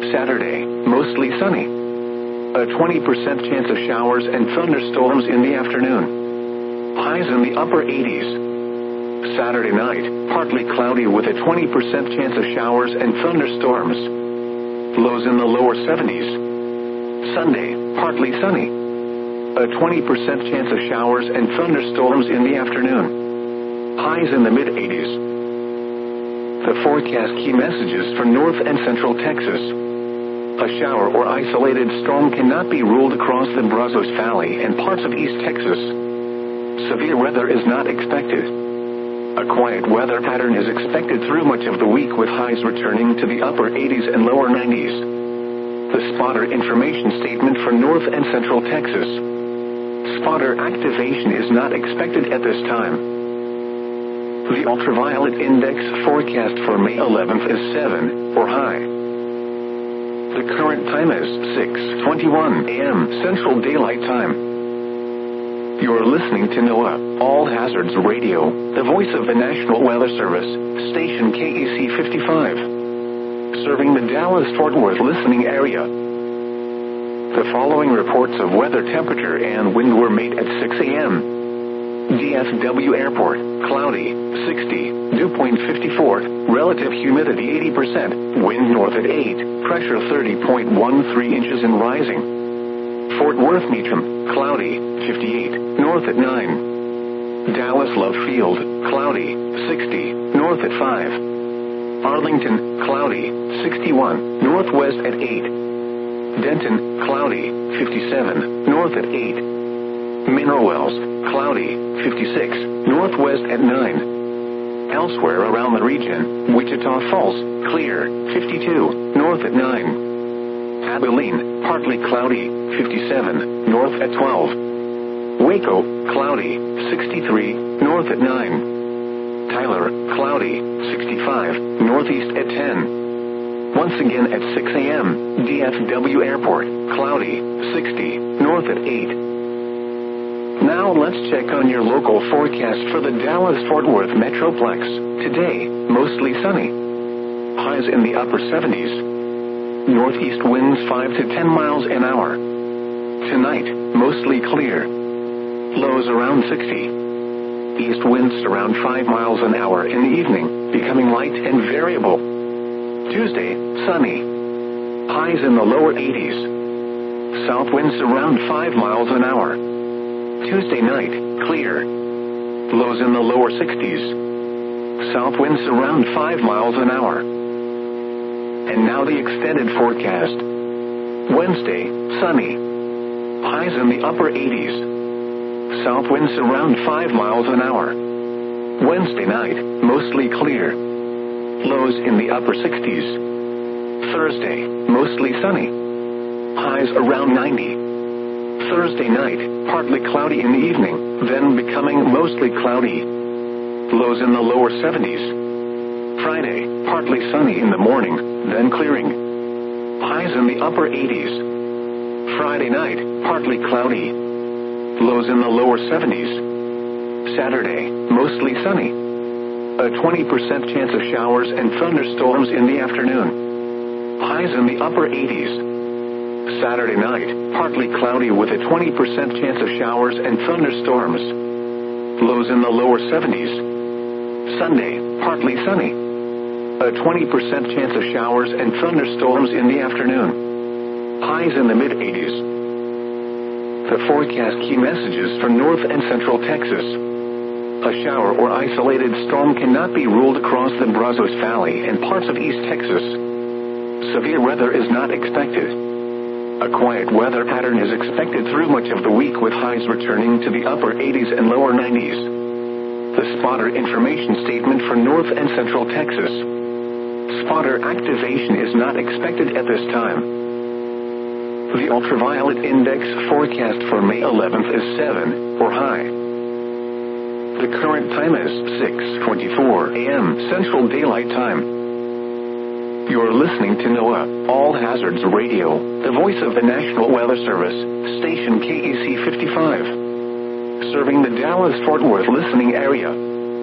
Saturday, mostly sunny. A 20% chance of showers and thunderstorms in the afternoon. Highs in the upper 80s. Saturday night, partly cloudy with a 20% chance of showers and thunderstorms. Lows in the lower 70s. Sunday, partly sunny. A 20% chance of showers and thunderstorms in the afternoon. Highs in the mid-80s. The forecast key messages for North and Central Texas. A shower or isolated storm cannot be ruled across the Brazos Valley and parts of East Texas. Severe weather is not expected. A quiet weather pattern is expected through much of the week with highs returning to the upper 80s and lower 90s. The spotter information statement for North and Central Texas. Spotter activation is not expected at this time. The ultraviolet index forecast for May 11th is 7, or high. The current time is 6:21 a.m. Central Daylight Time. You're listening to NOAA All Hazards Radio, the voice of the National Weather Service, station KEC 55. Serving the Dallas-Fort Worth listening area. The following reports of weather temperature and wind were made at 6 a.m. DFW Airport, cloudy, 60, dew point 54, relative humidity 80%, wind north at 8, pressure 30.13 inches and rising. Fort Worth Meacham, cloudy, 58, north at 9. Dallas Love Field, cloudy, 60, north at 5. Arlington, cloudy, 61, northwest at 8. Denton, cloudy, 57, north at 8. Mineral Wells, cloudy, 56, northwest at 9. Elsewhere around the region, Wichita Falls, clear, 52, north at 9. Abilene, partly cloudy, 57, north at 12. Waco, cloudy, 63, north at 9. Tyler, cloudy, 65, northeast at 10. Once again at 6 a.m., DFW Airport, cloudy, 60, north at 8. Now let's check on your local forecast for the Dallas-Fort Worth Metroplex. Today, mostly sunny. Highs in the upper 70s. Northeast winds 5 to 10 miles an hour. Tonight, mostly clear. Lows around 60. East winds around 5 miles an hour in the evening, becoming light and variable. Tuesday, sunny. Highs in the lower 80s. South winds around 5 miles an hour. Tuesday night, clear. Lows in the lower 60s. South winds around 5 miles an hour. And now the extended forecast. Wednesday, sunny. Highs in the upper 80s. South winds around 5 miles an hour. Wednesday night, mostly clear. Lows in the upper 60s. Thursday, mostly sunny. Highs around 90. Thursday night, partly cloudy in the evening, then becoming mostly cloudy. Lows in the lower 70s. Friday, partly sunny in the morning, then clearing. Highs in the upper 80s. Friday night, partly cloudy. Lows in the lower 70s. Saturday, mostly sunny. A 20% chance of showers and thunderstorms in the afternoon. Highs in the upper 80s. Saturday night, partly cloudy with a 20% chance of showers and thunderstorms. Lows in the lower 70s. Sunday, partly sunny. A 20% chance of showers and thunderstorms in the afternoon. Highs in the mid-80s. The forecast key messages for North and Central Texas. A shower or isolated storm cannot be ruled across the Brazos Valley and parts of East Texas. Severe weather is not expected. A quiet weather pattern is expected through much of the week with highs returning to the upper 80s and lower 90s. The spotter information statement for North and Central Texas. Spotter activation is not expected at this time. The ultraviolet index forecast for May 11th is 7, or high. The current time is 6:24 a.m. Central Daylight Time. You're listening to NOAA All Hazards Radio, the voice of the National Weather Service, station KEC 55. Serving the Dallas-Fort Worth listening area.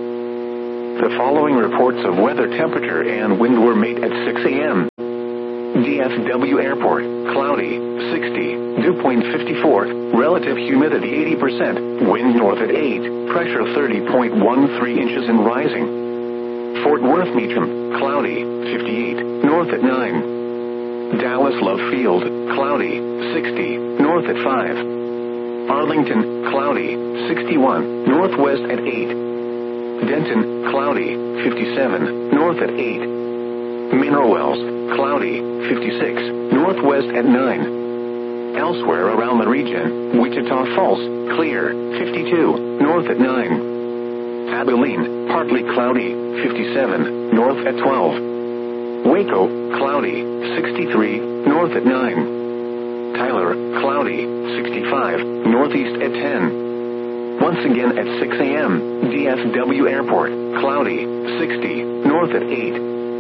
The following reports of weather temperature and wind were made at 6 a.m. DFW Airport, cloudy, 60, dew point 54, relative humidity 80%, wind north at 8, pressure 30.13 inches and rising. Fort Worth Meacham, cloudy, 58, north at 9. Dallas Love Field, cloudy, 60, north at 5. Arlington, cloudy, 61, northwest at 8. Denton, cloudy, 57, north at 8. Mineral Wells, cloudy, 56, northwest at 9. Elsewhere around the region, Wichita Falls, clear, 52, north at 9. Abilene, partly cloudy, 57, north at 12. Waco, cloudy, 63, north at 9. Tyler, cloudy, 65, northeast at 10. Once again at 6 a.m., DFW Airport, cloudy, 60, north at 8.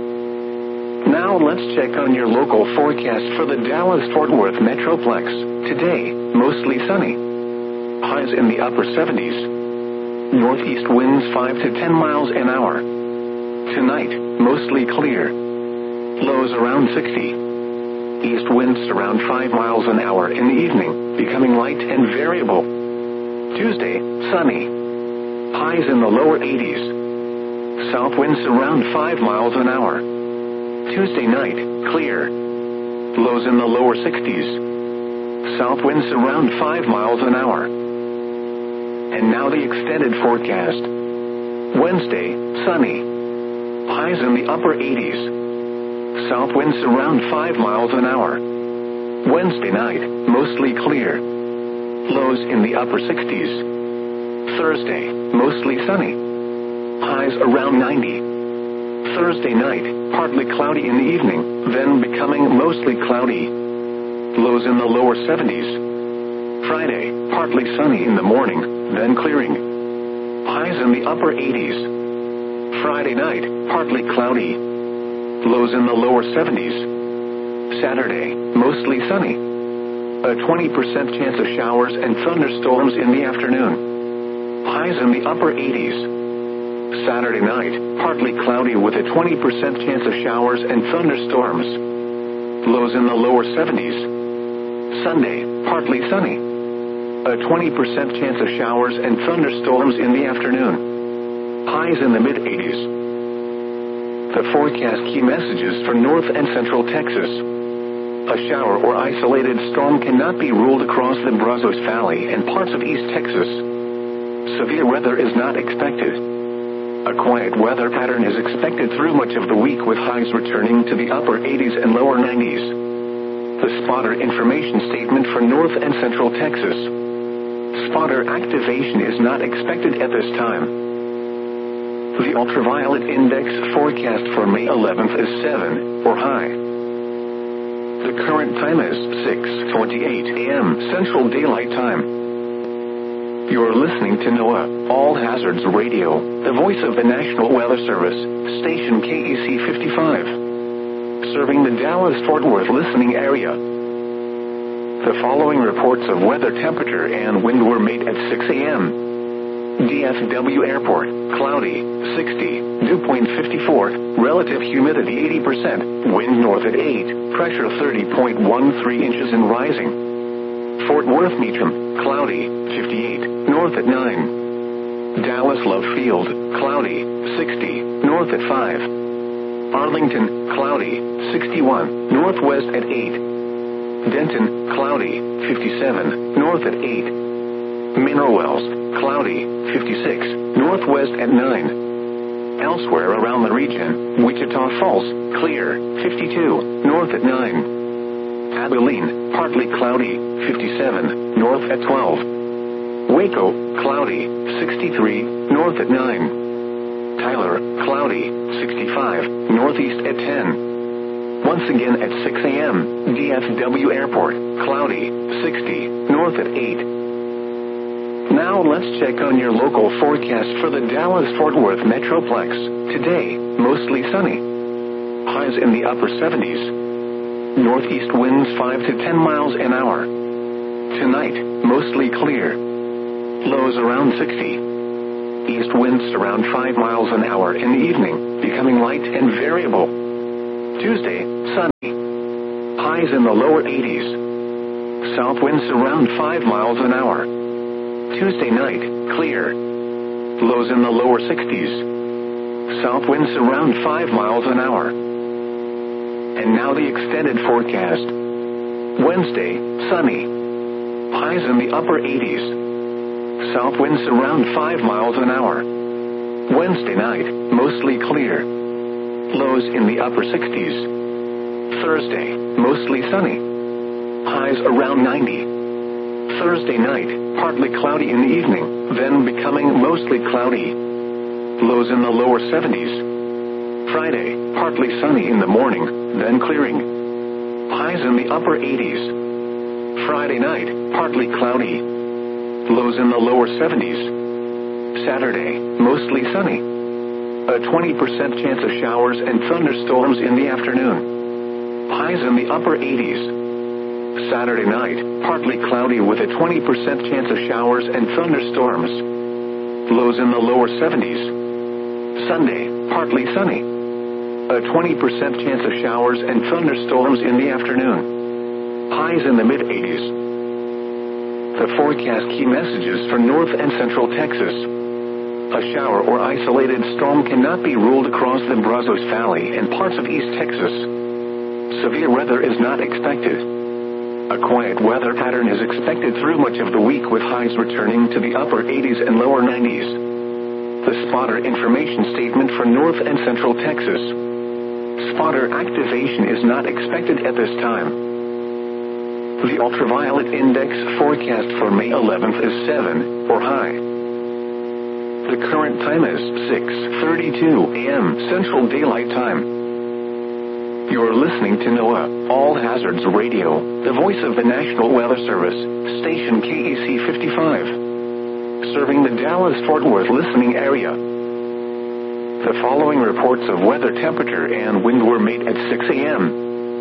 Now let's check on your local forecast for the Dallas-Fort Worth Metroplex. Today, mostly sunny. Highs in the upper 70s. Northeast winds 5 to 10 miles an hour. Tonight, mostly clear. Lows around 60. East winds around 5 miles an hour in the evening, becoming light and variable. Tuesday, sunny. Highs in the lower 80s. South winds around 5 miles an hour. Tuesday night, clear. Lows in the lower 60s. South winds around 5 miles an hour. And now the extended forecast. Wednesday, sunny. Highs in the upper 80s. South winds around 5 miles an hour. Wednesday night, mostly clear. Lows in the upper 60s. Thursday, mostly sunny. Highs around 90. Thursday night, partly cloudy in the evening, then becoming mostly cloudy. Lows in the lower 70s. Friday, partly sunny in the morning, then clearing. Highs in the upper 80s. Friday night, partly cloudy. Lows in the lower 70s. Saturday, mostly sunny. A 20% chance of showers and thunderstorms in the afternoon. Highs in the upper 80s. Saturday night, partly cloudy with a 20% chance of showers and thunderstorms. Lows in the lower 70s. Sunday, partly sunny. A 20% chance of showers and thunderstorms in the afternoon. Highs in the mid-80s. The forecast key messages for North and Central Texas. A shower or isolated storm cannot be ruled across the Brazos Valley and parts of East Texas. Severe weather is not expected. A quiet weather pattern is expected through much of the week with highs returning to the upper 80s and lower 90s. The spotter information statement for North and Central Texas. Spotter activation is not expected at this time. The ultraviolet index forecast for May 11th is 7, or high. The current time is 6:28 a.m. Central Daylight Time. You're listening to NOAA All Hazards Radio, the voice of the National Weather Service, station KEC 55, serving the Dallas-Fort Worth listening area. The following reports of weather temperature and wind were made at 6 a.m. DFW Airport, cloudy, 60, dew point 54, relative humidity 80%, wind north at 8, pressure 30.13 inches and rising. Fort Worth Meacham, cloudy, 58, north at 9. Dallas Love Field, cloudy, 60, north at 5. Arlington, cloudy, 61, northwest at 8. Denton, cloudy, 57, north at 8. Mineral Wells, cloudy, 56, northwest at 9. Elsewhere around the region, Wichita Falls, clear, 52, north at 9. Abilene, partly cloudy, 57, north at 12. Waco, cloudy, 63, north at 9. Tyler, cloudy, 65, northeast at 10. Once again at 6 a.m., DFW Airport, cloudy, 60, north at 8. Now let's check on your local forecast for the Dallas-Fort Worth Metroplex. Today, mostly sunny. Highs in the upper 70s. Northeast winds 5 to 10 miles an hour. Tonight, mostly clear. Lows around 60. East winds around 5 miles an hour in the evening, becoming light and variable. Tuesday, sunny. highs in the lower 80s. South winds around 5 miles an hour. Tuesday night, clear. Lows in the lower 60s. South winds around 5 miles an hour. And now the extended forecast. Wednesday, sunny. Highs in the upper 80s. South winds around 5 miles an hour. Wednesday night, mostly clear. Lows in the upper 60s. Thursday, mostly sunny. Highs around 90. Thursday night, partly cloudy in the evening, then becoming mostly cloudy. Lows in the lower 70s. Friday, partly sunny in the morning, then clearing. Highs in the upper 80s. Friday night, partly cloudy. Lows in the lower 70s. Saturday, mostly sunny. A 20% chance of showers and thunderstorms in the afternoon. Highs in the upper 80s. Saturday night, partly cloudy with a 20% chance of showers and thunderstorms. Lows in the lower 70s. Sunday, partly sunny. A 20% chance of showers and thunderstorms in the afternoon. Highs in the mid-80s. The forecast key messages for North and Central Texas. A shower or isolated storm cannot be ruled across the Brazos Valley and parts of East Texas. Severe weather is not expected. A quiet weather pattern is expected through much of the week with highs returning to the upper 80s and lower 90s. The spotter information statement for North and Central Texas. Spotter activation is not expected at this time. The ultraviolet index forecast for May 11th is 7, or high. The current time is 6:32 a.m. Central Daylight Time. You're listening to NOAA All Hazards Radio, the voice of the National Weather Service, station KEC 55. Serving the Dallas-Fort Worth listening area. The following reports of weather temperature and wind were made at 6 a.m.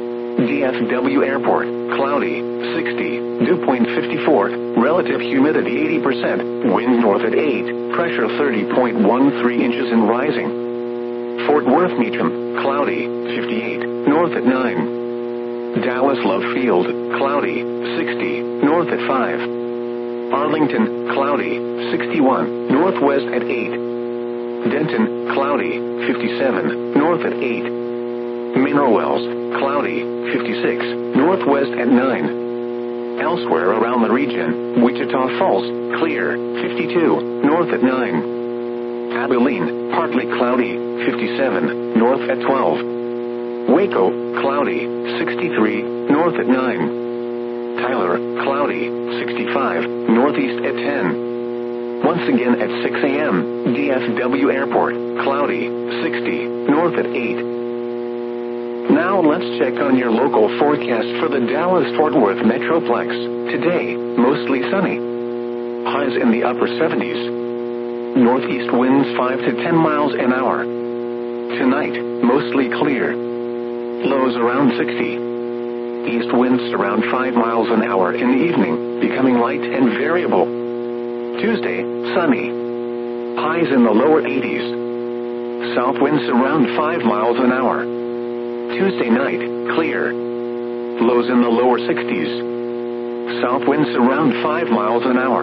DFW Airport, cloudy, 60, dew point 54, relative humidity 80%, wind north at 8, pressure 30.13 inches and rising. Fort Worth Meacham, cloudy, 58, north at 9. Dallas Love Field, cloudy, 60, north at 5. Arlington, cloudy, 61, northwest at 8. Denton, cloudy, 57, north at 8. Mineral Wells, cloudy, 56, northwest at 9. Elsewhere around the region, Wichita Falls, clear, 52, north at 9. Abilene, partly cloudy, 57, north at 12. Waco, cloudy, 63, north at 9. Tyler, cloudy, 65, northeast at 10. Once again at 6 a.m., DFW Airport, cloudy, 60, north at 8. Now let's check on your local forecast for the Dallas-Fort Worth Metroplex. Today, mostly sunny. Highs in the upper 70s. Northeast winds 5 to 10 miles an hour. Tonight, mostly clear. Lows around 60. East winds around 5 miles an hour in the evening, becoming light and variable. Tuesday, sunny. Highs in the lower 80s. South winds around 5 miles an hour. Tuesday night, clear. Lows in the lower 60s. South winds around 5 miles an hour.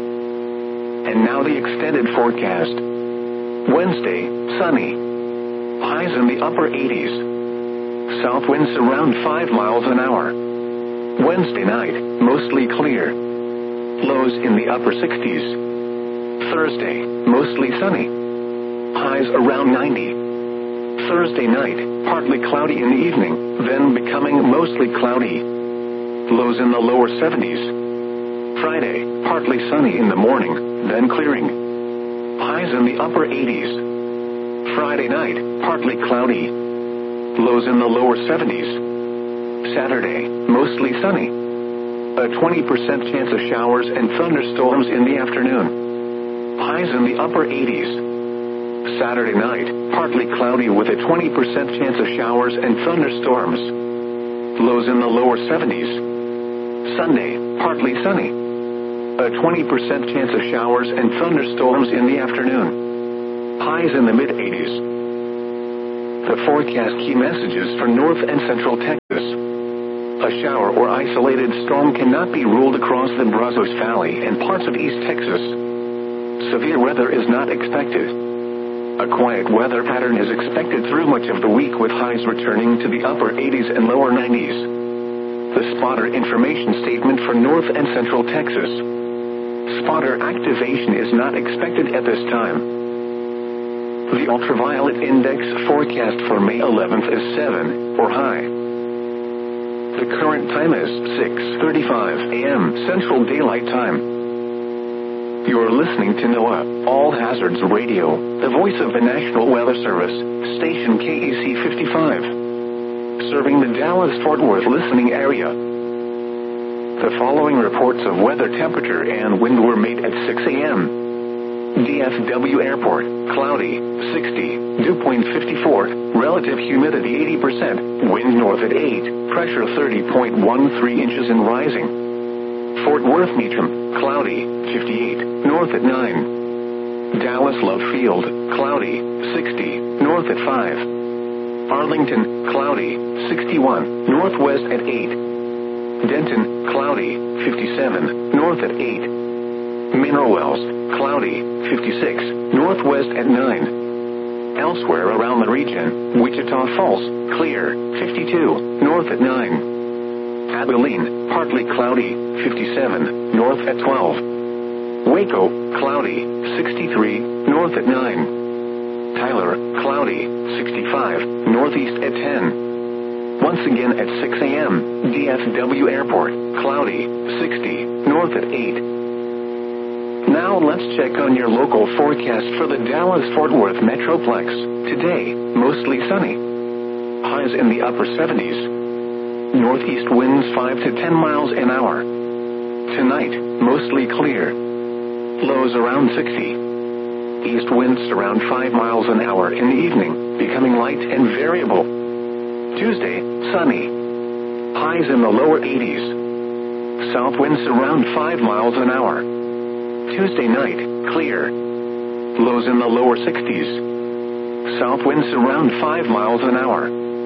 And now the extended forecast. Wednesday, sunny. Highs in the upper 80s. South winds around 5 miles an hour. Wednesday night, mostly clear. Lows in the upper 60s. Thursday, mostly sunny. Highs around 90. Thursday night, partly cloudy in the evening, then becoming mostly cloudy. Lows in the lower 70s. Friday, partly sunny in the morning, then clearing. Highs in the upper 80s. Friday night, partly cloudy. Lows in the lower 70s. Saturday, mostly sunny. A 20% chance of showers and thunderstorms in the afternoon. Highs in the upper 80s. Saturday night, partly cloudy with a 20% chance of showers and thunderstorms. Lows in the lower 70s. Sunday, partly sunny. A 20% chance of showers and thunderstorms in the afternoon. Highs in the mid-80s. The forecast key messages for North and Central Texas. A shower or isolated storm cannot be ruled across the Brazos Valley and parts of East Texas. Severe weather is not expected. A quiet weather pattern is expected through much of the week with highs returning to the upper 80s and lower 90s. The spotter information statement for North and Central Texas. Spotter activation is not expected at this time. The ultraviolet index forecast for May 11th is 7, or high. The current time is 6:35 a.m. Central Daylight Time. You're listening to NOAA All Hazards Radio, the voice of the National Weather Service, station KEC 55. Serving the Dallas-Fort Worth listening area. The following reports of weather temperature and wind were made at 6 a.m. DFW Airport, cloudy, 60, dew point 54, relative humidity 80%, wind north at 8, pressure 30.13 inches and rising. Fort Worth Meacham, cloudy, 58, north at 9. Dallas Love Field, cloudy, 60, north at 5. Arlington, cloudy, 61, northwest at 8. Denton, cloudy, 57, north at 8. Mineral Wells, cloudy, 56, northwest at 9. Elsewhere around the region, Wichita Falls, clear, 52, north at 9. Abilene, partly cloudy, 57, north at 12. Waco, cloudy, 63, north at 9. Tyler, cloudy, 65, northeast at 10. Once again at 6 a.m., DFW Airport, cloudy, 60, north at 8. Now let's check on your local forecast for the Dallas-Fort Worth Metroplex. Today, mostly sunny. Highs in the upper 70s. Northeast winds 5 to 10 miles an hour. Tonight, mostly clear. Lows around 60. East winds around 5 miles an hour in the evening, becoming light and variable. Tuesday, sunny. Highs in the lower 80s. South winds around 5 miles an hour. Tuesday night, clear. Lows in the lower 60s. South winds around 5 miles an hour.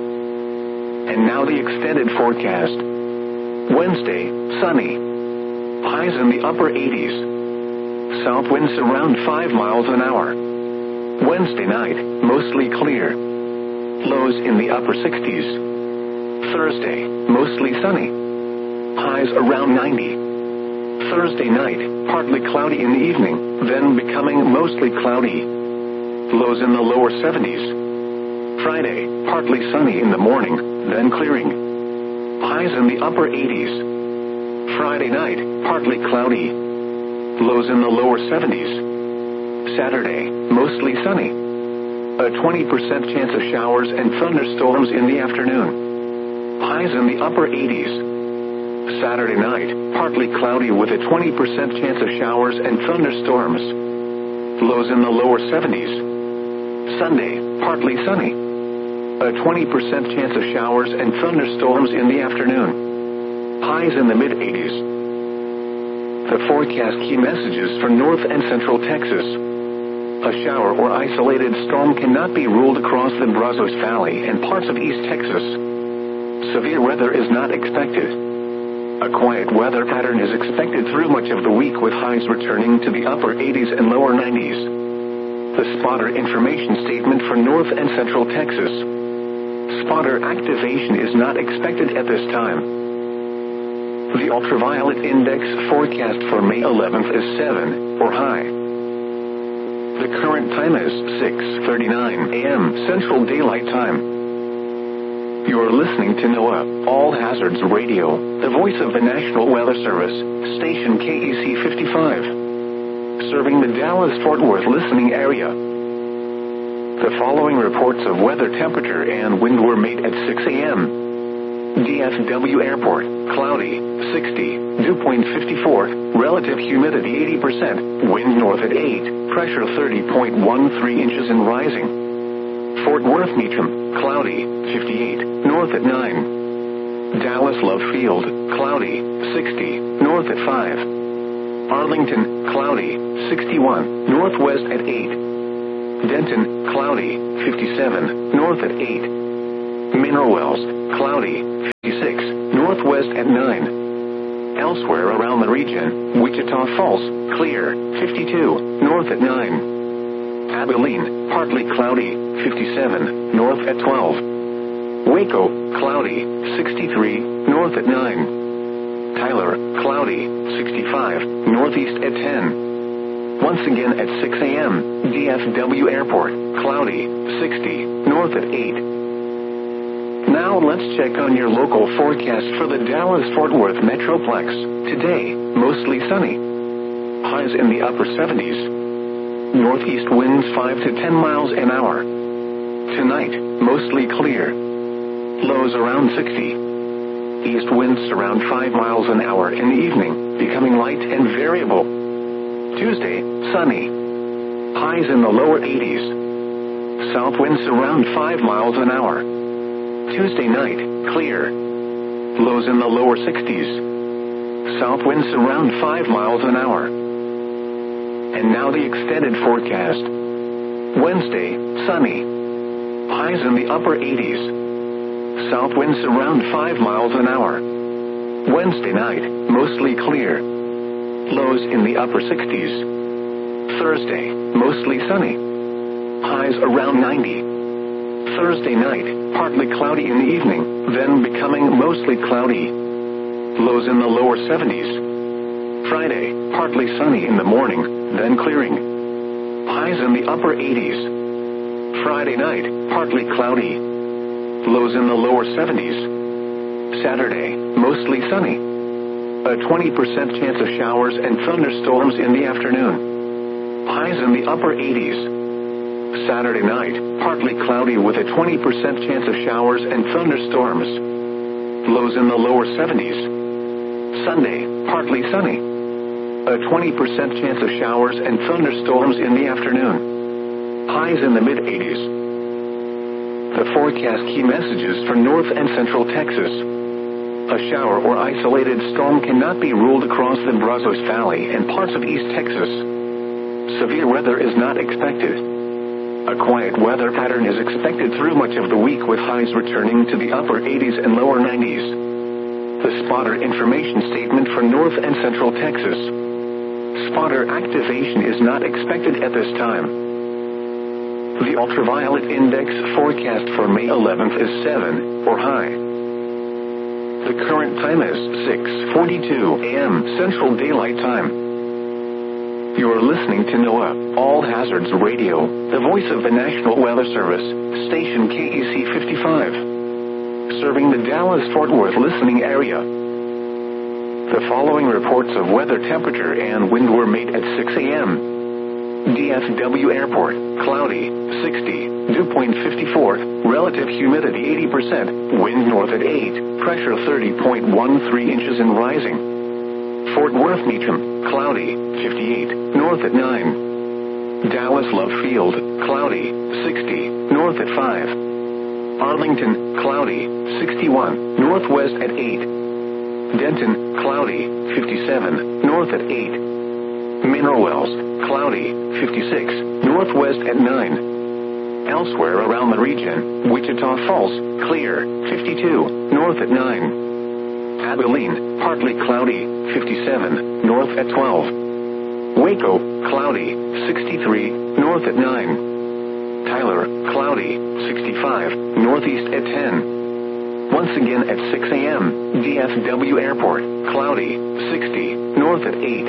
And now the extended forecast. Wednesday, sunny. Highs in the upper 80s. South winds around 5 miles an hour. Wednesday night, mostly clear. Lows in the upper 60s. Thursday, mostly sunny. Highs around 90. Thursday night, partly cloudy in the evening, then becoming mostly cloudy. Lows in the lower 70s. Friday, partly sunny in the morning, then clearing. Highs in the upper 80s. Friday night, partly cloudy. Lows in the lower 70s. Saturday, mostly sunny. A 20% chance of showers and thunderstorms in the afternoon. Highs in the upper 80s. Saturday night, partly cloudy with a 20% chance of showers and thunderstorms. Lows in the lower 70s. Sunday, partly sunny. A 20% chance of showers and thunderstorms in the afternoon. Highs in the mid-80s. The forecast key messages for North and Central Texas. A shower or isolated storm cannot be ruled across the Brazos Valley and parts of East Texas. Severe weather is not expected. A quiet weather pattern is expected through much of the week with highs returning to the upper 80s and lower 90s. The spotter information statement for North and Central Texas. Spotter activation is not expected at this time. The ultraviolet index forecast for May 11th is 7, or high. The current time is 6:39 a.m. Central Daylight Time. You're listening to NOAA All Hazards Radio, the voice of the National Weather Service, station KEC 55. Serving the Dallas-Fort Worth listening area. The following reports of weather temperature and wind were made at 6 a.m. DFW Airport, cloudy, 60, dew point 54, relative humidity 80%, wind north at 8, pressure 30.13 inches and rising. Fort Worth Meacham, cloudy, 58, north at 9. Dallas Love Field, cloudy, 60, north at 5. Arlington, cloudy, 61, northwest at 8. Denton, cloudy, 57, north at 8. Mineral Wells, cloudy, 56, northwest at 9. Elsewhere around the region, Wichita Falls, clear, 52, north at 9. Abilene, partly cloudy, 57, north at 12. Waco, cloudy, 63, north at 9. Tyler, cloudy, 65, northeast at 10. Once again at 6 a.m., DFW Airport, cloudy, 60, north at 8. Now let's check on your local forecast for the Dallas-Fort Worth Metroplex. Today, mostly sunny. Highs in the upper 70s. Northeast winds 5 to 10 miles an hour. Tonight, mostly clear. Lows around 60. East winds around 5 miles an hour in the evening, becoming light and variable. Tuesday, sunny. Highs in the lower 80s. South winds around 5 miles an hour. Tuesday night, clear. Lows in the lower 60s. South winds around 5 miles an hour. And now the extended forecast. Wednesday, sunny. Highs in the upper 80s. South winds around 5 miles an hour. Wednesday night, mostly clear. Lows in the upper 60s. Thursday, mostly sunny. Highs around 90. Thursday night, partly cloudy in the evening, then becoming mostly cloudy. Lows in the lower 70s. Friday, partly sunny in the morning, then clearing. Highs in the upper 80s. Friday night, partly cloudy. Lows in the lower 70s. Saturday, mostly sunny. A 20% chance of showers and thunderstorms in the afternoon. Highs in the upper 80s. Saturday night, partly cloudy with a 20% chance of showers and thunderstorms. Lows in the lower 70s. Sunday, partly sunny. A 20% chance of showers and thunderstorms in the afternoon. Highs in the mid-80s. The forecast key messages for North and Central Texas. A shower or isolated storm cannot be ruled across the Brazos Valley and parts of East Texas. Severe weather is not expected. A quiet weather pattern is expected through much of the week with highs returning to the upper 80s and lower 90s. The spotter information statement for North and Central Texas. Spotter activation is not expected at this time. The ultraviolet index forecast for May 11th is 7, or high. The current time is 6:42 a.m. Central Daylight Time. You're listening to NOAA, All Hazards Radio, the voice of the National Weather Service, station KEC 55, serving the Dallas-Fort Worth listening area. The following reports of weather temperature and wind were made at 6 a.m. DFW Airport, cloudy, 60, dew point 54, relative humidity 80%, wind north at 8, pressure 30.13 inches and rising. Fort Worth Meacham, cloudy, 58, north at 9. Dallas Love Field, cloudy, 60, north at 5. Arlington, cloudy, 61, northwest at 8. Denton, cloudy, 57, north at 8. Mineral Wells, cloudy, 56, northwest at 9. Elsewhere around the region, Wichita Falls, clear, 52, north at 9. Abilene, partly cloudy, 57, north at 12. Waco, cloudy, 63, north at 9. Tyler, cloudy, 65, northeast at 10. Once again at 6 a.m., DFW Airport, cloudy, 60, north at 8.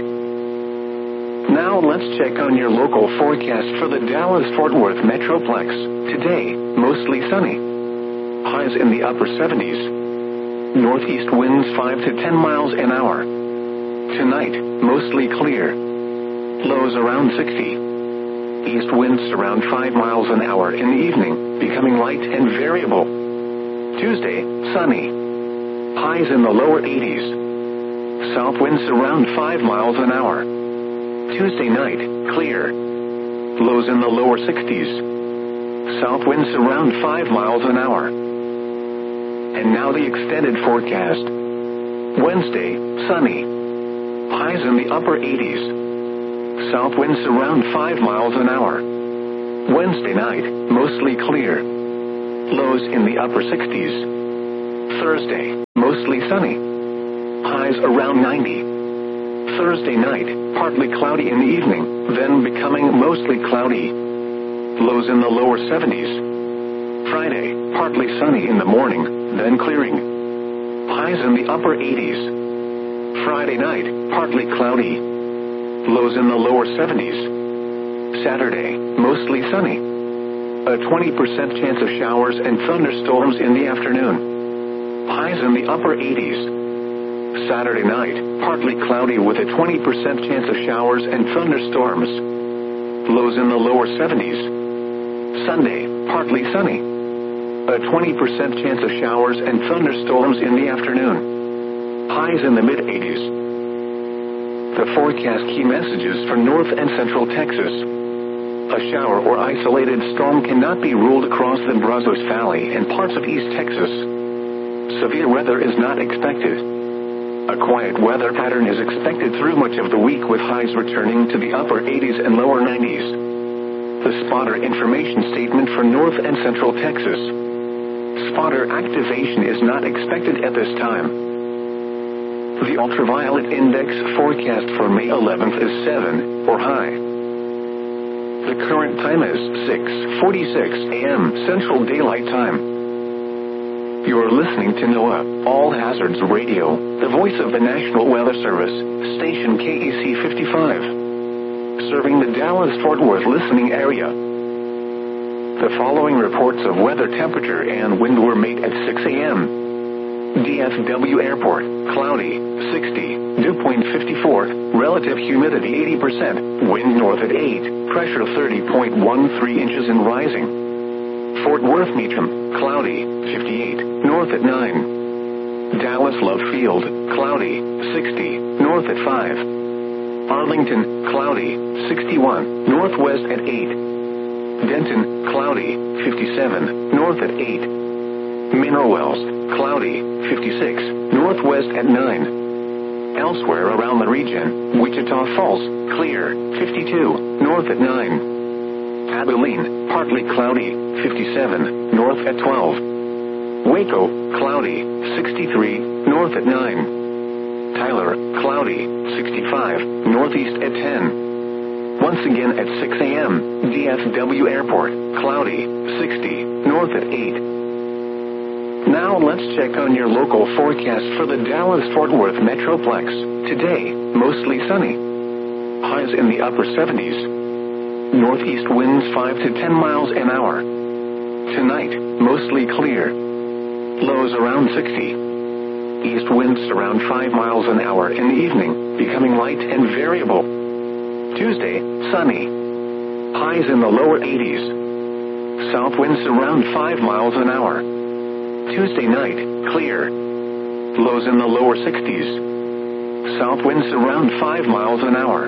Now let's check on your local forecast for the Dallas-Fort Worth Metroplex. Today, mostly sunny. Highs in the upper 70s. Northeast winds 5 to 10 miles an hour. Tonight, mostly clear. Lows around 60. East winds around 5 miles an hour in the evening, becoming light and variable. Tuesday, sunny. Highs in the lower 80s. South winds around 5 miles an hour. Tuesday night, clear. Lows in the lower 60s. South winds around 5 miles an hour. And now the extended forecast. Wednesday, sunny. Highs in the upper 80s. South winds around 5 miles an hour. Wednesday night, mostly clear. Lows in the upper 60s. Thursday, mostly mostly sunny. Highs around 90. Thursday night, partly cloudy in the evening, then becoming mostly cloudy. Lows in the lower 70s. Friday, partly sunny in the morning, then clearing. Highs in the upper 80s. Friday night, partly cloudy. Lows in the lower 70s. Saturday, mostly sunny. A 20% chance of showers and thunderstorms in the afternoon. Highs in the upper 80s. Saturday night, partly cloudy with a 20% chance of showers and thunderstorms. Lows in the lower 70s. Sunday, partly sunny. A 20% chance of showers and thunderstorms in the afternoon. Highs in the mid-80s. The forecast key messages for North and Central Texas. A shower or isolated storm cannot be ruled across the Brazos Valley and parts of East Texas. Severe weather is not expected. A quiet weather pattern is expected through much of the week with highs returning to the upper 80s and lower 90s. The spotter information statement for North and Central Texas. Spotter activation is not expected at this time. The ultraviolet index forecast for May 11th is 7, or high. The current time is 6:46 a.m. Central Daylight Time. You're listening to NOAA All Hazards Radio, the voice of the National Weather Service, station KEC 55, serving the Dallas-Fort Worth listening area. The following reports of weather temperature and wind were made at 6 a.m. DFW Airport, cloudy, 60, dew point 54, relative humidity 80%, wind north at 8, pressure 30.13 inches and rising. Fort Worth Meacham, cloudy, 58, north at 9. Dallas Love Field, cloudy, 60, north at 5. Arlington, cloudy, 61, northwest at 8. Denton, cloudy, 57, north at 8. Mineral Wells, cloudy, 56, northwest at 9. Elsewhere around the region, Wichita Falls, clear, 52, north at 9. Abilene, partly cloudy, 57, north at 12. Waco, cloudy, 63, north at 9. Tyler, cloudy, 65, northeast at 10. Once again at 6 a.m., DFW Airport, cloudy, 60, north at 8. Now let's check on your local forecast for the Dallas-Fort Worth Metroplex. Today, mostly sunny. Highs in the upper 70s. Northeast winds 5 to 10 miles an hour. Tonight, mostly clear. Lows around 60. East winds around 5 miles an hour in the evening, becoming light and variable. Tuesday, sunny. Highs in the lower 80s. South winds around 5 miles an hour. Tuesday night, clear. Lows in the lower 60s. South winds around 5 miles an hour.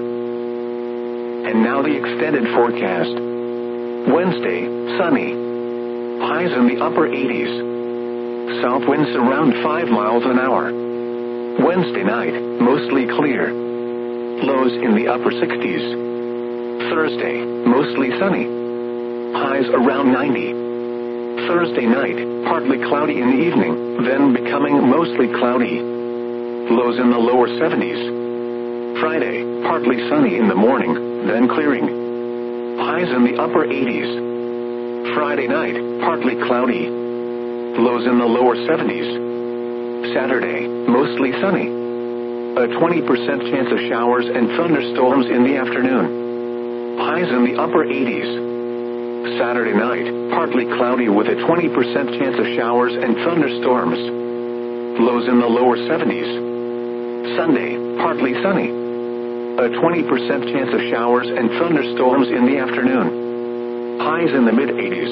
And now the extended forecast. Wednesday, sunny. Highs in the upper 80s. South winds around 5 miles an hour. Wednesday night, mostly clear. Lows in the upper 60s. Thursday, mostly sunny. Highs around 90. Thursday night, partly cloudy in the evening, then becoming mostly cloudy. Lows in the lower 70s. Friday, partly sunny in the morning, then clearing. Highs in the upper 80s. Friday night, partly cloudy. Lows in the lower 70s. Saturday, mostly sunny. A 20% chance of showers and thunderstorms in the afternoon. Highs in the upper 80s. Saturday night, partly cloudy with a 20% chance of showers and thunderstorms. Lows in the lower 70s. Sunday, partly sunny. A 20% chance of showers and thunderstorms in the afternoon. Highs in the mid-80s.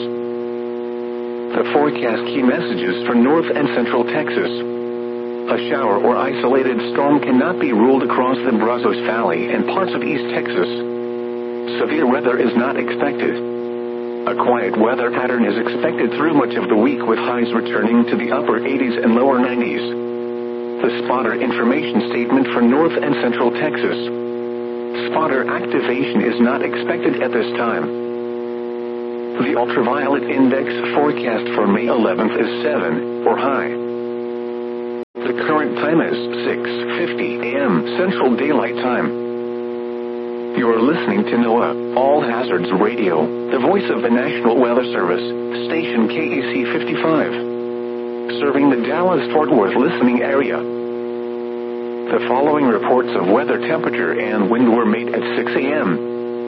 The forecast key messages for North and Central Texas. A shower or isolated storm cannot be ruled across the Brazos Valley and parts of East Texas. Severe weather is not expected. A quiet weather pattern is expected through much of the week with highs returning to the upper 80s and lower 90s. The spotter information statement for North and Central Texas. Spotter activation is not expected at this time. The ultraviolet index forecast for May 11th is 7, or high. The current time is 6:50 a.m. Central Daylight Time. You are listening to NOAA All Hazards Radio, the voice of the National Weather Service, station KEC 55, serving the Dallas-Fort Worth listening area. The following reports of weather, temperature, and wind were made at 6 a.m.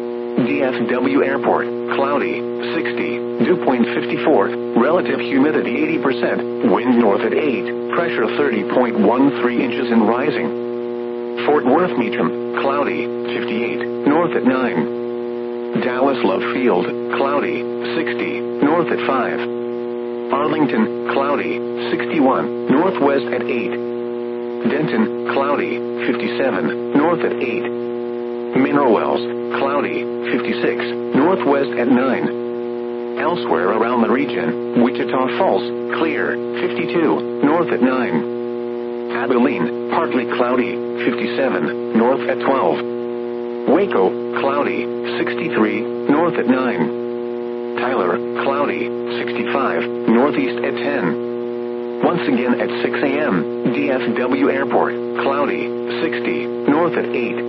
DFW Airport, cloudy, 60, dew point 54, relative humidity 80%, wind north at 8, pressure 30.13 inches and rising. Fort Worth Meacham, cloudy, 58, north at 9. Dallas Love Field, cloudy, 60, north at 5. Arlington, cloudy, 61, northwest at 8. Denton, cloudy, 57, north at 8. Mineral Wells, cloudy, 56, northwest at 9. Elsewhere around the region, Wichita Falls, clear, 52, north at 9. Abilene, partly cloudy, 57, north at 12. Waco, cloudy, 63, north at 9. Tyler, cloudy, 65, northeast at 10. Once again at 6 a.m., DFW Airport, cloudy, 60, north at 8.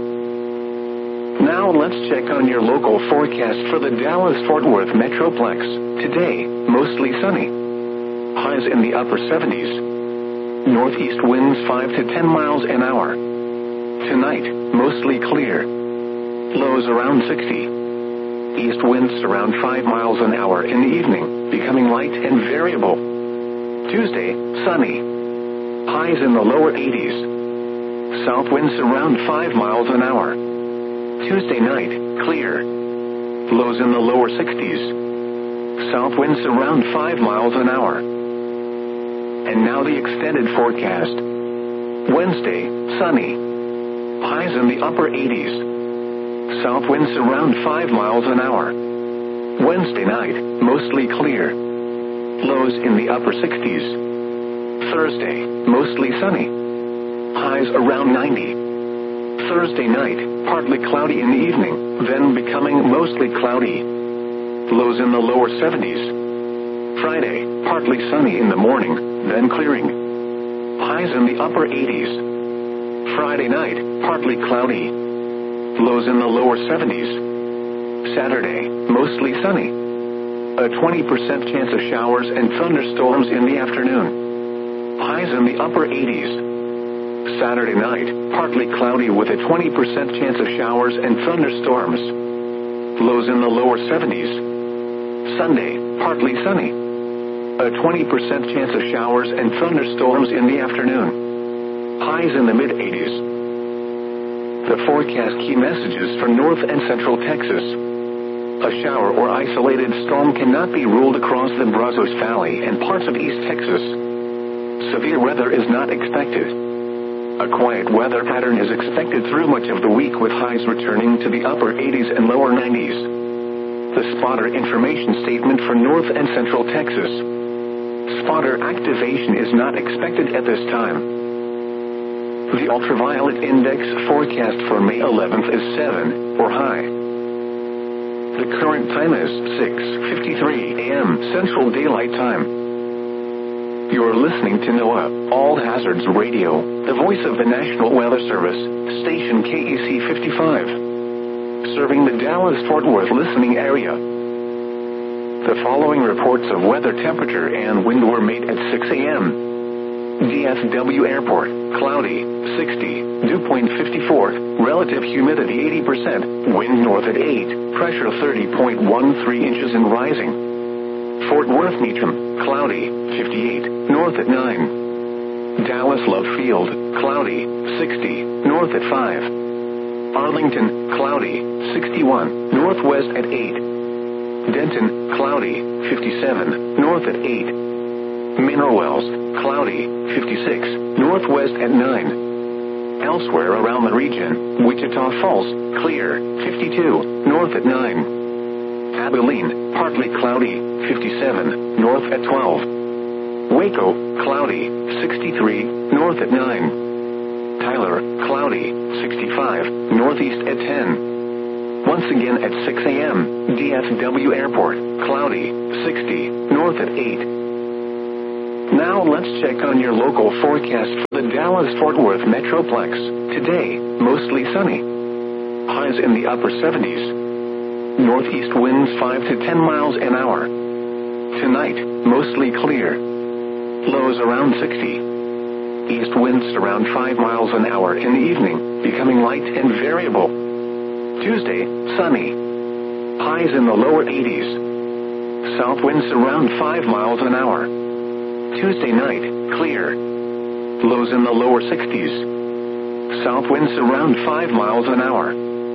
Now let's check on your local forecast for the Dallas-Fort Worth Metroplex. Today, mostly sunny. Highs in the upper 70s. Northeast winds 5 to 10 miles an hour. Tonight, mostly clear. Lows around 60. East winds around 5 miles an hour in the evening, becoming light and variable. Tuesday, sunny. Highs in the lower 80s. South winds around 5 miles an hour. Tuesday night, clear. Lows in the lower 60s. South winds around 5 miles an hour. And now the extended forecast. Wednesday, sunny. Highs in the upper 80s. South winds around 5 miles an hour. Wednesday night, mostly clear. Lows in the upper 60s. Thursday, mostly sunny. Highs around 90. Thursday night, partly cloudy in the evening, then becoming mostly cloudy. Lows in the lower 70s. Friday, partly sunny in the morning, then clearing. Highs in the upper 80s. Friday night, partly cloudy. Lows in the lower 70s. Saturday, mostly sunny. A 20% chance of showers and thunderstorms in the afternoon. Highs in the upper 80s. Saturday night, partly cloudy with a 20% chance of showers and thunderstorms. Lows in the lower 70s. Sunday, partly sunny. A 20% chance of showers and thunderstorms in the afternoon. Highs in the mid-80s. The forecast key messages for North and Central Texas. A shower or isolated storm cannot be ruled across the Brazos Valley and parts of East Texas. Severe weather is not expected. A quiet weather pattern is expected through much of the week with highs returning to the upper 80s and lower 90s. The spotter information statement for North and Central Texas. Spotter activation is not expected at this time. The ultraviolet index forecast for May 11th is 7, for high. The current time is 6:53 a.m. Central Daylight Time. You're listening to NOAA All Hazards Radio, the voice of the National Weather Service, station KEC 55, serving the Dallas-Fort Worth listening area. The following reports of weather, temperature, and wind were made at 6 a.m. DFW Airport, cloudy, 60, dew point 54, relative humidity 80%, wind north at 8, pressure 30.13 inches and rising. Fort Worth Meacham, cloudy, 58, north at 9. Dallas Love Field, cloudy, 60, north at 5. Arlington, cloudy, 61, northwest at 8. Denton, cloudy, 57, north at 8. Mineral Wells, cloudy, 56, northwest at 9. Elsewhere around the region, Wichita Falls, clear, 52, north at 9. Abilene, partly cloudy, 57, north at 12. Waco, cloudy, 63, north at 9. Tyler, cloudy, 65, northeast at 10. Once again at 6 a.m., DFW Airport, cloudy, 60, north at 8. Now let's check on your local forecast for the Dallas-Fort Worth Metroplex. Today, mostly sunny. Highs in the upper 70s. Northeast winds 5 to 10 miles an hour. Tonight, mostly clear. Lows around 60. East winds around 5 miles an hour in the evening, becoming light and variable. Tuesday, sunny. Highs in the lower 80s. South winds around 5 miles an hour. Tuesday night, clear. Lows in the lower 60s. South winds around 5 miles an hour.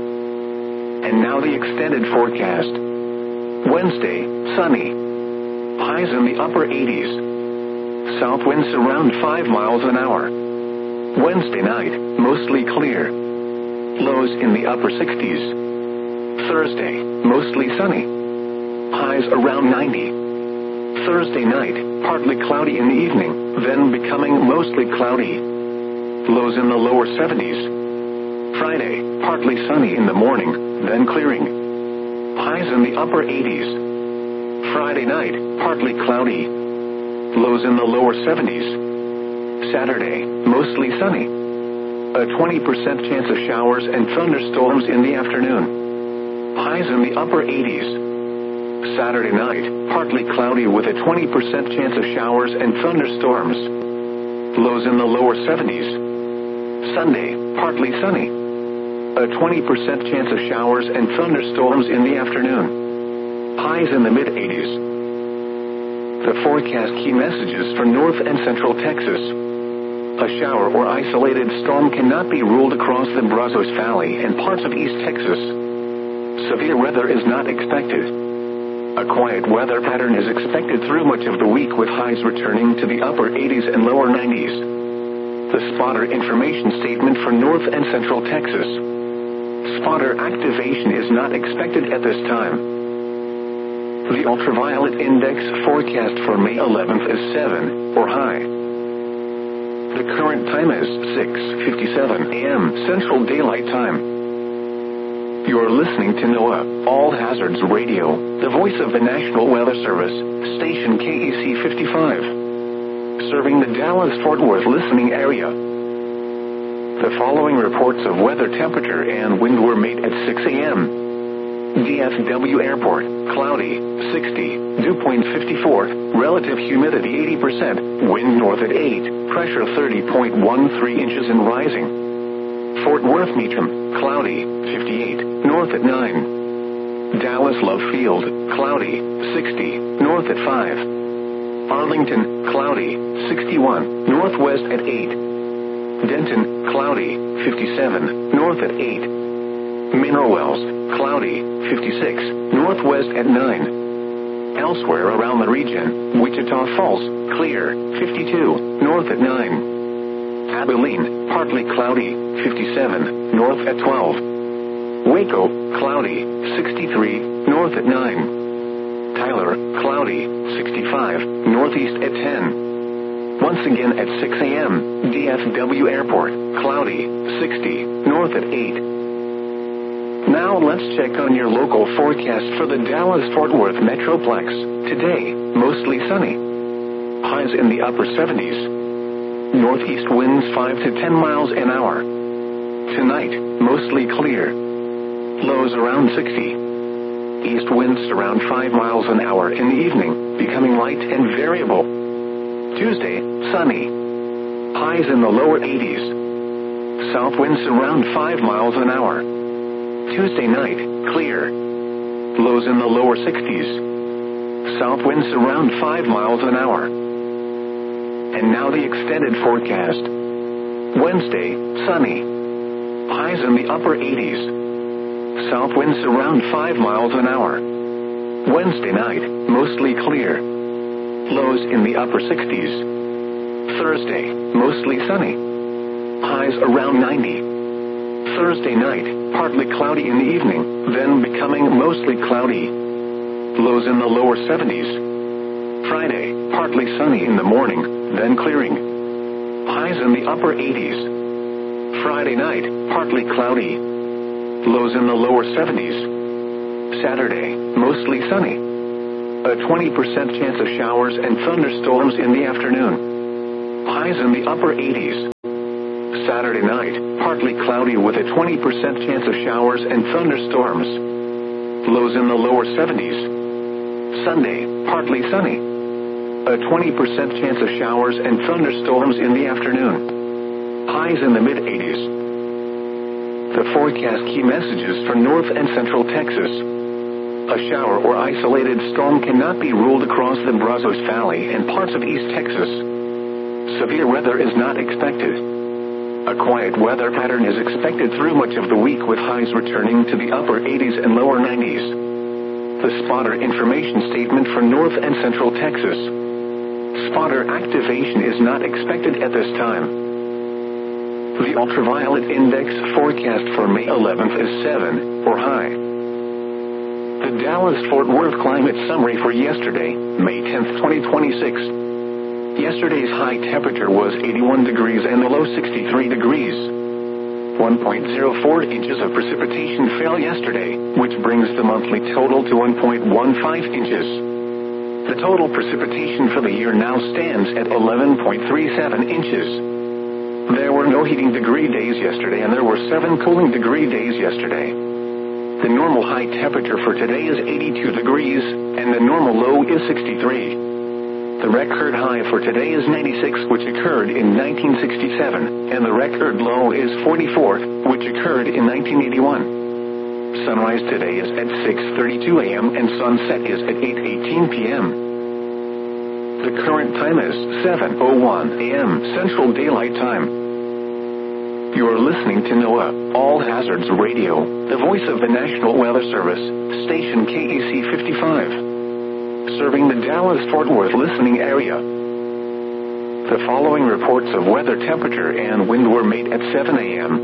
And now the extended forecast. Wednesday, sunny. Highs in the upper 80s. South winds around 5 miles an hour. Wednesday night, mostly clear. Lows in the upper 60s. Thursday, mostly sunny. Highs around 90. Thursday night, partly cloudy in the evening, then becoming mostly cloudy. Lows in the lower 70s. Friday, partly sunny in the morning, then clearing. Highs in the upper 80s. Friday night, partly cloudy. Lows in the lower 70s. Saturday, mostly sunny. A 20% chance of showers and thunderstorms in the afternoon. Highs in the upper 80s. Saturday night, partly cloudy with a 20% chance of showers and thunderstorms. Lows in the lower 70s. Sunday, partly sunny. A 20% chance of showers and thunderstorms in the afternoon. Highs in the mid-80s. The forecast key messages for North and Central Texas. A shower or isolated storm cannot be ruled across the Brazos Valley and parts of East Texas. Severe weather is not expected. A quiet weather pattern is expected through much of the week with highs returning to the upper 80s and lower 90s. The spotter information statement for North and Central Texas. Spotter activation is not expected at this time. The ultraviolet index forecast for May 11th is 7, or high. The current time is 6:57 a.m. Central Daylight Time. You're listening to NOAA, All Hazards Radio, the voice of the National Weather Service, station KEC 55, serving the Dallas-Fort Worth listening area. The following reports of weather temperature and wind were made at 6 a.m. DFW Airport, cloudy, 60, dew point 54, relative humidity 80%, wind north at 8, pressure 30.13 inches and rising. Fort Worth Meacham, cloudy, 58, north at 9. Dallas Love Field, cloudy, 60, north at 5. Arlington, cloudy, 61, northwest at 8. Denton, cloudy, 57, north at 8. Mineral Wells, cloudy, 56, northwest at 9. Elsewhere around the region, Wichita Falls, clear, 52, north at 9. Abilene, partly cloudy, 57, north at 12. Waco, cloudy, 63, north at 9. Tyler, cloudy, 65, northeast at 10. Once again at 6 a.m., DFW Airport, cloudy, 60, north at 8. Now let's check on your local forecast for the Dallas-Fort Worth Metroplex. Today, mostly sunny. Highs in the upper 70s. Northeast winds 5 to 10 miles an hour. Tonight, mostly clear. Lows around 60. East winds around 5 miles an hour in the evening, becoming light and variable. Tuesday, sunny. Highs in the lower 80s. South winds around 5 miles an hour. Tuesday night, clear. Lows in the lower 60s. South winds around 5 miles an hour. And now the extended forecast. Wednesday, sunny. Highs in the upper 80s. South winds around 5 miles an hour. Wednesday night, mostly clear. Lows in the upper 60s. Thursday, mostly sunny. Highs around 90. Thursday night, partly cloudy in the evening, then becoming mostly cloudy. Lows in the lower 70s. Friday, partly sunny in the morning, then clearing. Highs in the upper 80s. Friday night, partly cloudy. Lows in the lower 70s. Saturday, mostly sunny. A 20% chance of showers and thunderstorms in the afternoon. Highs in the upper 80s. Saturday night, partly cloudy with a 20% chance of showers and thunderstorms. Lows in the lower 70s. Sunday, partly sunny. A 20% chance of showers and thunderstorms in the afternoon. Highs in the mid-80s. The forecast key messages for North and Central Texas. A shower or isolated storm cannot be ruled across the Brazos Valley and parts of East Texas. Severe weather is not expected. A quiet weather pattern is expected through much of the week with highs returning to the upper 80s and lower 90s. The spotter information statement for North and Central Texas. Spotter activation is not expected at this time. The ultraviolet index forecast for May 11th is 7, or high. The Dallas-Fort Worth climate summary for yesterday, May 10th, 2026. Yesterday's high temperature was 81 degrees and the low 63 degrees. 1.04 inches of precipitation fell yesterday, which brings the monthly total to 1.15 inches. The total precipitation for the year now stands at 11.37 inches. There were no heating degree days yesterday and there were 7 cooling degree days yesterday. The normal high temperature for today is 82 degrees, and the normal low is 63. The record high for today is 96, which occurred in 1967, and the record low is 44, which occurred in 1981. Sunrise today is at 6:32 a.m. and sunset is at 8:18 p.m. The current time is 7:01 a.m. Central Daylight Time. You are listening to NOAA All Hazards Radio, the voice of the National Weather Service, station KEC 55. Serving the Dallas-Fort Worth listening area. The following reports of weather temperature and wind were made at 7 a.m.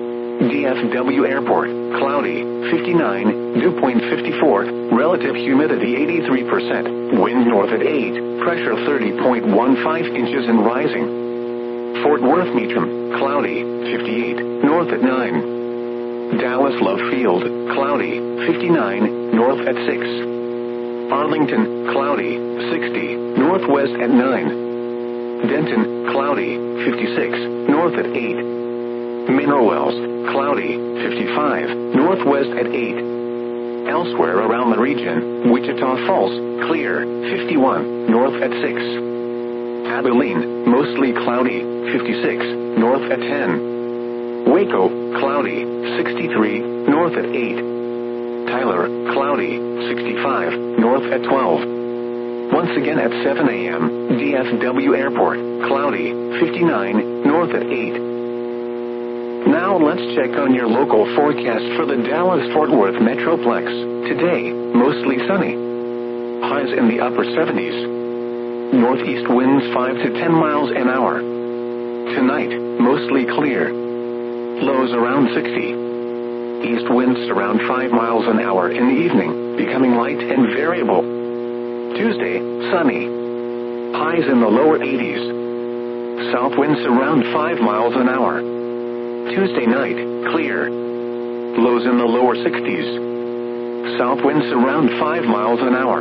DFW Airport, cloudy, 59, dew point 54, relative humidity 83%, wind north at 8, pressure 30.15 inches and rising. Fort Worth Meacham, cloudy, 58, north at 9. Dallas Love Field, cloudy, 59, north at 6. Arlington, cloudy, 60, northwest at 9. Denton, cloudy, 56, north at 8. Mineral Wells, cloudy, 55, northwest at 8. Elsewhere around the region, Wichita Falls, clear, 51, north at 6. Abilene, mostly cloudy, 56, north at 10. Waco, cloudy, 63, north at 8. Tyler, cloudy, 65, north at 12. Once again at 7 a.m., DFW Airport, cloudy, 59, north at 8. Now let's check on your local forecast for the Dallas-Fort Worth Metroplex. Today, mostly sunny. Highs in the upper 70s. Northeast winds 5 to 10 miles an hour. Tonight, mostly clear. Lows around 60. East winds around 5 miles an hour in the evening, becoming light and variable. Tuesday, sunny. Highs in the lower 80s. South winds around 5 miles an hour. Tuesday night, clear. Lows in the lower 60s. South winds around 5 miles an hour.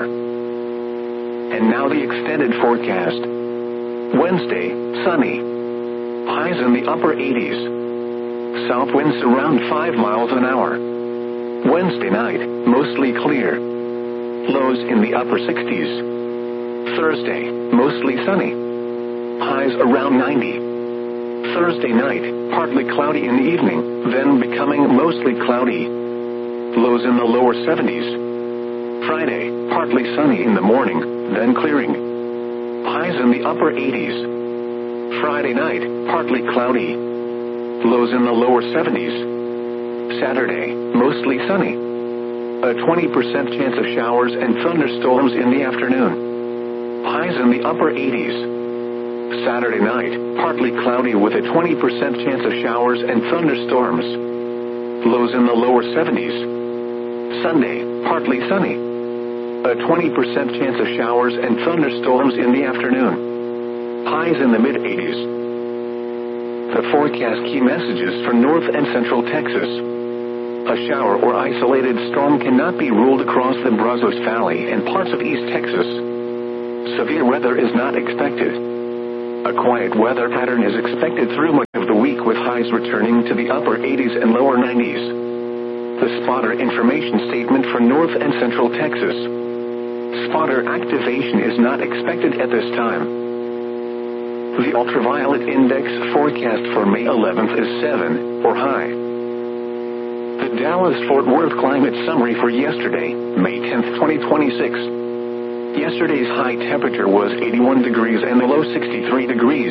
And now the extended forecast. Wednesday, sunny. Highs in the upper 80s. South winds around 5 miles an hour. Wednesday night, mostly clear. Lows in the upper 60s. Thursday, mostly sunny. Highs around 90. Thursday night, partly cloudy in the evening, then becoming mostly cloudy. Lows in the lower 70s. Friday, partly sunny in the morning, then clearing. Highs in the upper 80s. Friday night, partly cloudy. Lows in the lower 70s. Saturday, mostly sunny. A 20% chance of showers and thunderstorms in the afternoon. Highs in the upper 80s. Saturday night, partly cloudy with a 20% chance of showers and thunderstorms. Lows in the lower 70s. Sunday, partly sunny. A 20% chance of showers and thunderstorms in the afternoon. Highs in the mid-80s. The forecast key messages for North and Central Texas. A shower or isolated storm cannot be ruled across the Brazos Valley and parts of East Texas. Severe weather is not expected. A quiet weather pattern is expected through much of the week with highs returning to the upper 80s and lower 90s. The spotter information statement for North and Central Texas. Spotter activation is not expected at this time. The ultraviolet index forecast for May 11th is 7, or high. The Dallas-Fort Worth climate summary for yesterday, May 10th, 2026. Yesterday's high temperature was 81 degrees and the low 63 degrees.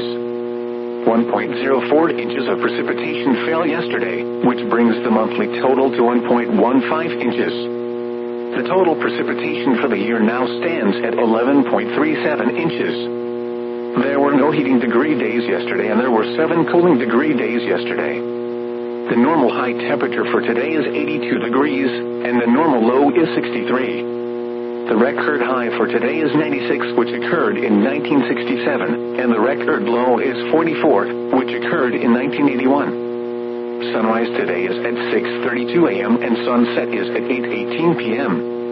1.04 inches of precipitation fell yesterday, which brings the monthly total to 1.15 inches. The total precipitation for the year now stands at 11.37 inches. There were no heating degree days yesterday and there were 7 cooling degree days yesterday. The normal high temperature for today is 82 degrees, and the normal low is 63. The record high for today is 96, which occurred in 1967, and the record low is 44, which occurred in 1981. Sunrise today is at 6:32 a.m. and sunset is at 8:18 p.m.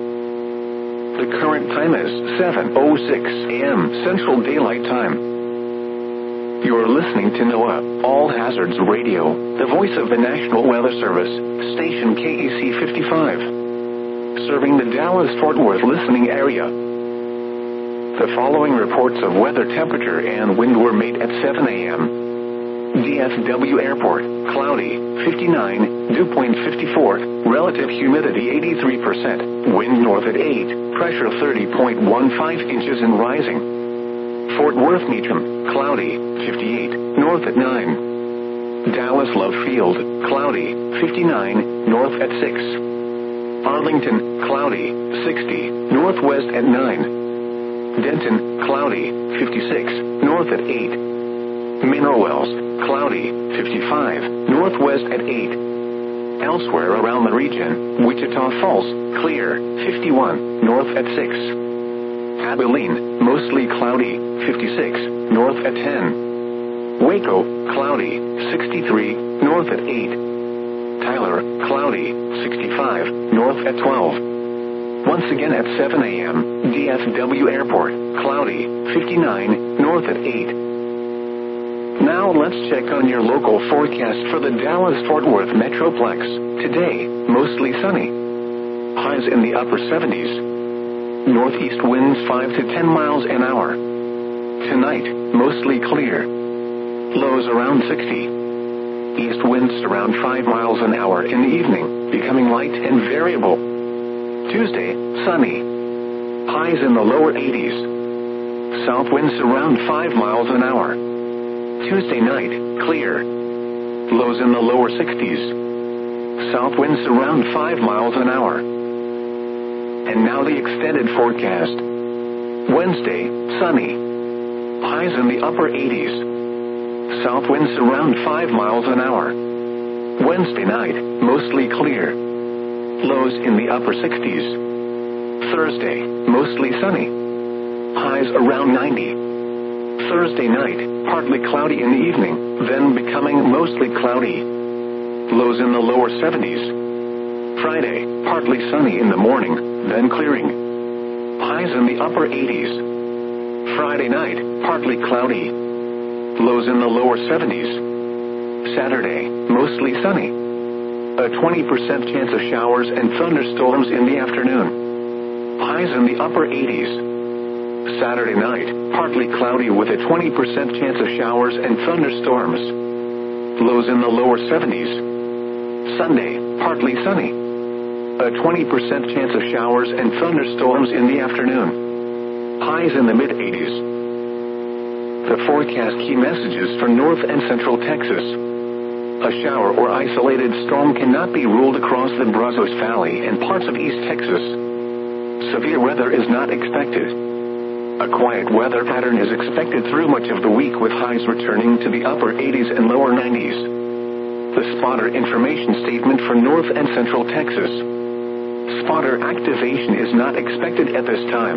The current time is 7:06 a.m. Central Daylight Time. You're listening to NOAA All Hazards Radio, the voice of the National Weather Service, station KEC 55, serving the Dallas-Fort Worth listening area. The following reports of weather, temperature, and wind were made at 7 a.m. DFW Airport, cloudy, 59, dew point 54, relative humidity 83%, wind north at 8, pressure 30.15 inches and rising. Fort Worth Meacham, cloudy, 58, north at 9. Dallas Love Field, cloudy, 59, north at 6. Arlington, cloudy, 60, northwest at 9. Denton, cloudy, 56, north at 8. Mineral Wells, cloudy, 55, northwest at 8. Elsewhere around the region, Wichita Falls, clear, 51, north at 6. Abilene, mostly cloudy, 56, north at 10. Waco, cloudy, 63, north at 8. Tyler, cloudy, 65, north at 12. Once again at 7 a.m., DFW Airport, cloudy, 59, north at 8. Now let's check on your local forecast for the Dallas-Fort Worth Metroplex. Today, mostly sunny. Highs in the upper 70s. Northeast winds 5 to 10 miles an hour. Tonight, mostly clear. Lows around 60. East winds around 5 miles an hour in the evening, becoming light and variable. Tuesday, sunny. Highs in the lower 80s. South winds around 5 miles an hour. Tuesday night, clear. Lows in the lower 60s. South winds around 5 miles an hour. And now the extended forecast. Wednesday, sunny. Highs in the upper 80s. South winds around 5 miles an hour. Wednesday night, mostly clear. Lows in the upper 60s. Thursday, mostly sunny. Highs around 90. Thursday night, partly cloudy in the evening, then becoming mostly cloudy. Lows in the lower 70s. Friday, partly sunny in the morning, then clearing. Highs in the upper 80s. Friday night, partly cloudy. Lows in the lower 70s. Saturday, mostly sunny. A 20% chance of showers and thunderstorms in the afternoon. Highs in the upper 80s. Saturday night, partly cloudy with a 20% chance of showers and thunderstorms. Lows in the lower 70s. Sunday, partly sunny. A 20% chance of showers and thunderstorms in the afternoon. Highs in the mid-80s. The forecast key messages for North and Central Texas. A shower or isolated storm cannot be ruled across the Brazos Valley and parts of East Texas. Severe weather is not expected. A quiet weather pattern is expected through much of the week with highs returning to the upper 80s and lower 90s. The spotter information statement for North and Central Texas. Spotter activation is not expected at this time.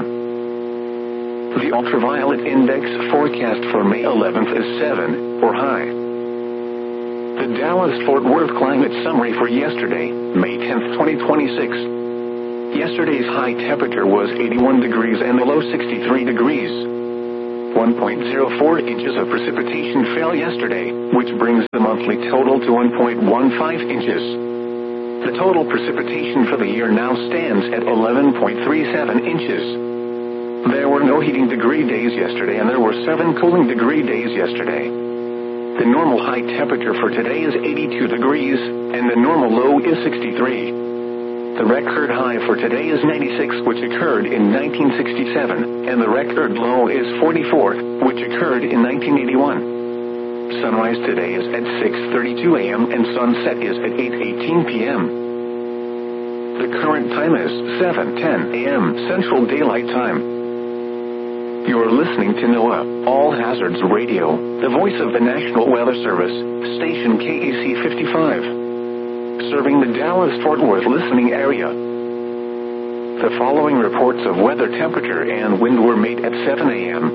The ultraviolet index forecast for May 11th is 7, or high. The Dallas-Fort Worth climate summary for yesterday, May 10th, 2026. Yesterday's high temperature was 81 degrees and the low 63 degrees. 1.04 inches of precipitation fell yesterday, which brings the monthly total to 1.15 inches. The total precipitation for the year now stands at 11.37 inches. There were no heating degree days yesterday and there were 7 cooling degree days yesterday. The normal high temperature for today is 82 degrees, and the normal low is 63. The record high for today is 96, which occurred in 1967, and the record low is 44, which occurred in 1981. Sunrise today is at 6:32 a.m. and sunset is at 8:18 p.m. The current time is 7:10 a.m. Central Daylight Time. You're listening to NOAA All Hazards Radio, the voice of the National Weather Service, station KAC 55, serving the Dallas-Fort Worth listening area. The following reports of weather, temperature, and wind were made at 7 a.m.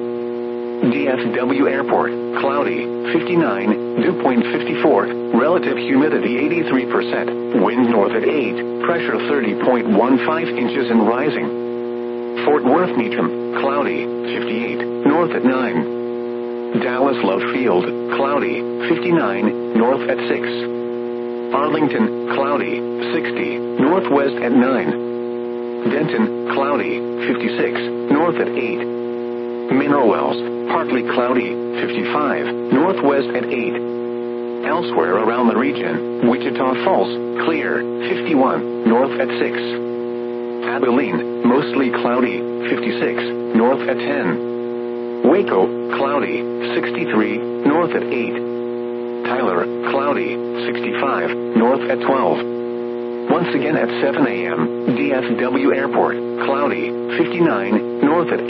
DFW Airport, cloudy, 59, dew point 54, relative humidity 83%, wind north at 8, pressure 30.15 inches and rising. Fort Worth Meacham, cloudy, 58, north at 9. Dallas Love Field, cloudy, 59, north at 6. Arlington, cloudy, 60, northwest at 9. Denton, cloudy, 56, north at 8. Mineral Wells, partly cloudy, 55, northwest at 8. Elsewhere around the region, Wichita Falls, clear, 51, north at 6. Abilene, mostly cloudy, 56, north at 10. Waco, cloudy, 63, north at 8. Tyler, cloudy, 65, north at 12. Once again at 7 a.m., DFW Airport, cloudy, 59, north at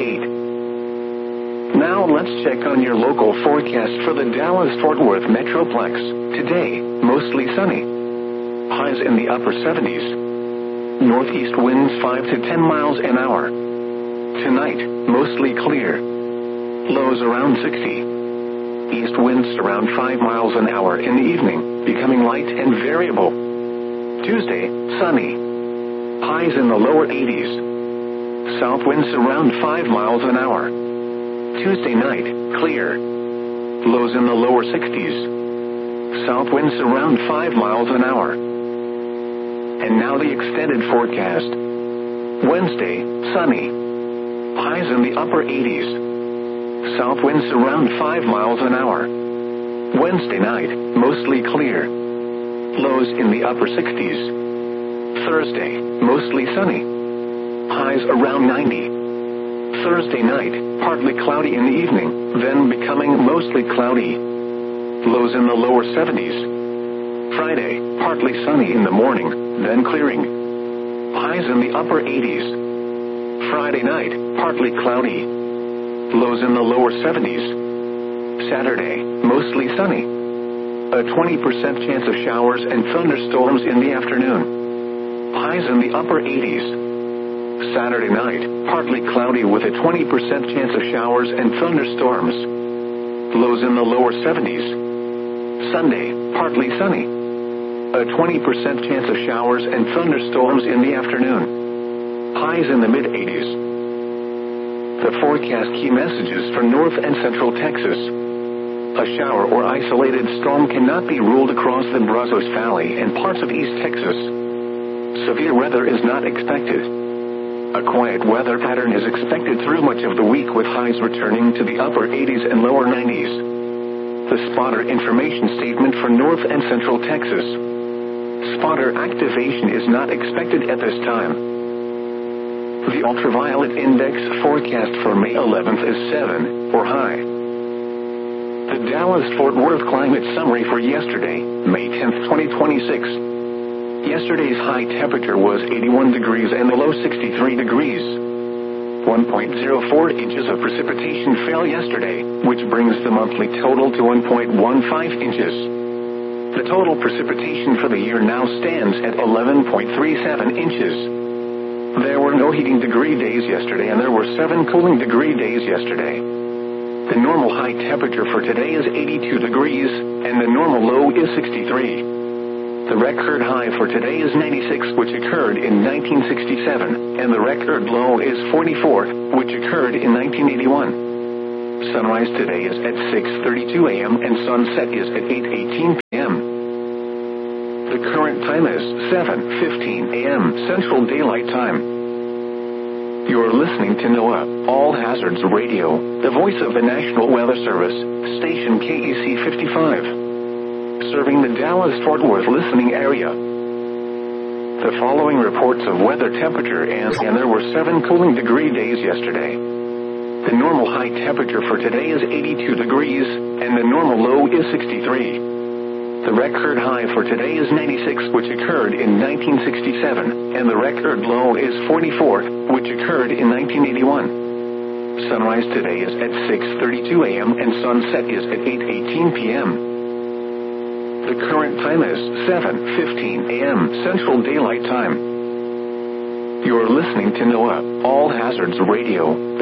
8. Now let's check on your local forecast for the Dallas-Fort Worth Metroplex. Today, mostly sunny. Highs in the upper 70s. Northeast winds 5 to 10 miles an hour. Tonight, mostly clear. Lows around 60. East winds around 5 miles an hour in the evening, becoming light and variable. Tuesday, sunny. Highs in the lower 80s. South winds around 5 miles an hour. Tuesday night, clear. Lows in the lower 60s. South winds around 5 miles an hour. And now the extended forecast. Wednesday, sunny. Highs in the upper 80s. South winds around 5 miles an hour. Wednesday night, mostly clear. Lows in the upper 60s. Thursday, mostly sunny. Highs around 90. Thursday night, partly cloudy in the evening, then becoming mostly cloudy. Lows in the lower 70s. Friday, partly sunny in the morning, then clearing. Highs in the upper 80s. Friday night, partly cloudy. Lows in the lower 70s. Saturday, mostly sunny. A 20% chance of showers and thunderstorms in the afternoon. Highs in the upper 80s. Saturday night, partly cloudy with a 20% chance of showers and thunderstorms. Lows in the lower 70s. Sunday, partly sunny. A 20% chance of showers and thunderstorms in the afternoon. Highs in the mid-80s. The forecast key messages for North and Central Texas. A shower or isolated storm cannot be ruled across the Brazos Valley and parts of East Texas. Severe weather is not expected. A quiet weather pattern is expected through much of the week with highs returning to the upper 80s and lower 90s. The spotter information statement for North and Central Texas. Spotter activation is not expected at this time. The ultraviolet index forecast for May 11th is 7, or high. The Dallas-Fort Worth climate summary for yesterday, May 10th, 2026. Yesterday's high temperature was 81 degrees and the low 63 degrees. 1.04 inches of precipitation fell yesterday, which brings the monthly total to 1.15 inches. The total precipitation for the year now stands at 11.37 inches. There were no heating degree days yesterday and there were 7 cooling degree days yesterday. The normal high temperature for today is 82 degrees and the normal low is 63. The record high for today is 96, which occurred in 1967, and the record low is 44, which occurred in 1981. Sunrise today is at 6:32 a.m. and sunset is at 8:18 p.m. The current time is 7:15 a.m. Central Daylight Time. You're listening to NOAA All Hazards Radio, the voice of the National Weather Service, station KEC 55. Serving the Dallas-Fort Worth listening area. The following reports of weather temperature and there were 7 cooling degree days yesterday. The normal high temperature for today is 82 degrees, and the normal low is 63. The record high for today is 96, which occurred in 1967, and the record low is 44, which occurred in 1981. Sunrise today is at 6:32 a.m. and sunset is at 8:18 p.m. The current time is 7:15 a.m. Central Daylight Time. You're listening to NOAA All Hazards Radio.